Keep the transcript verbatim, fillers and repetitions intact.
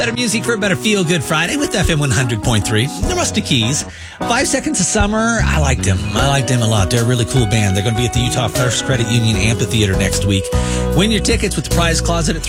Better music for a better feel-good Friday with F M one hundred point three. The Rusty Keys. Five Seconds of Summer. I liked them. I liked them a lot. They're a really cool band. They're going to be at the Utah First Credit Union Amphitheater next week. Win your tickets with the prize closet at